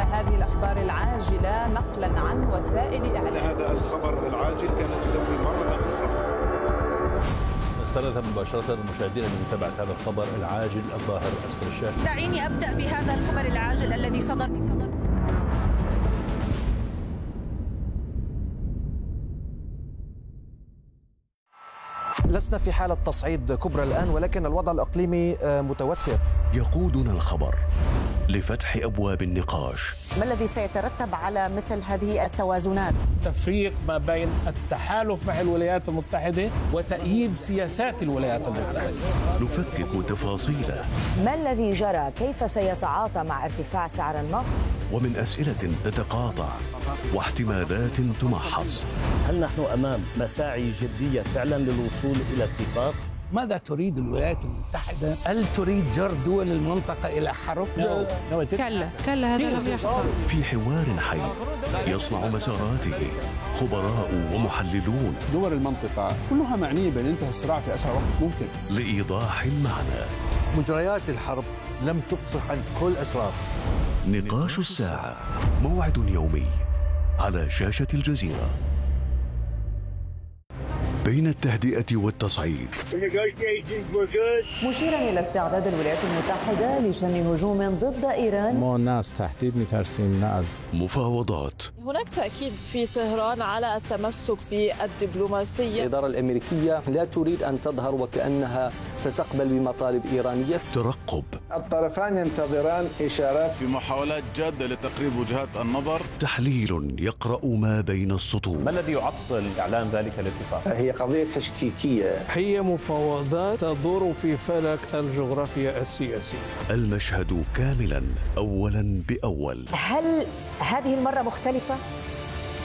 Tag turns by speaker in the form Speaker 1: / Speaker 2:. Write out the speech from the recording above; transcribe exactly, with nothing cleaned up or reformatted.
Speaker 1: هذه الأخبار العاجلة نقلا عن وسائل إعلام.
Speaker 2: هذا الخبر العاجل كانت تدوي مرة أخرى.
Speaker 3: نستند مباشرة المشاهدين لمتابعة هذا الخبر العاجل الظاهر أسفل الشاشة.
Speaker 4: دعيني أبدأ بهذا الخبر العاجل الذي صدر صدر
Speaker 5: لسنا في حالة تصعيد كبرى الآن، ولكن الوضع الإقليمي متوتر.
Speaker 6: يقودنا الخبر لفتح أبواب النقاش.
Speaker 4: ما الذي سيترتب على مثل هذه التوازنات؟
Speaker 7: تفريق ما بين التحالف مع الولايات المتحدة وتأييد سياسات الولايات المتحدة.
Speaker 6: نفكك تفاصيله.
Speaker 8: ما الذي جرى؟ كيف سيتعاطى مع ارتفاع سعر النفط؟
Speaker 6: ومن أسئلة تتقاطع واحتمالات تمحص.
Speaker 9: هل نحن أمام مساعي جدية فعلا للوصول إلى اتفاق؟
Speaker 10: ماذا تريد الولايات المتحدة؟ هل تريد جر دول المنطقة إلى حرب؟
Speaker 11: كلا كلا هذا لم يحصل.
Speaker 6: في حوار حي يصنع مساراته خبراء ومحللون.
Speaker 2: دول المنطقة كلها معنية بانتهاء الصراع في أسرع وقت ممكن.
Speaker 6: لإيضاح المعنى.
Speaker 12: مجريات الحرب لم تفصح عن كل أسرار.
Speaker 6: نقاش الساعة، موعد يومي على شاشة الجزيرة. بين التهدئة والتصعيد،
Speaker 8: مشيرا إلى استعداد الولايات المتحدة لشن هجوم ضد إيران.
Speaker 13: ما الناس تهديد مترسين ناس.
Speaker 6: مفاوضات.
Speaker 14: هناك تأكيد في طهران على التمسك بالدبلوماسية.
Speaker 15: الإدارة الأمريكية لا تريد أن تظهر وكأنها ستقبل بمطالب إيرانية.
Speaker 6: ترقب.
Speaker 16: الطرفان ينتظران إشارات
Speaker 17: في محاولات جادة لتقريب وجهات النظر.
Speaker 6: تحليل يقرأ ما بين السطور.
Speaker 18: ما الذي يعطل إعلان ذلك الاتفاق؟
Speaker 16: هي قضية تشكيكية.
Speaker 19: هي مفاوضات تدور في فلك الجغرافيا السياسية.
Speaker 6: المشهد كاملا أولا بأول.
Speaker 8: هل هذه المرة مختلفة؟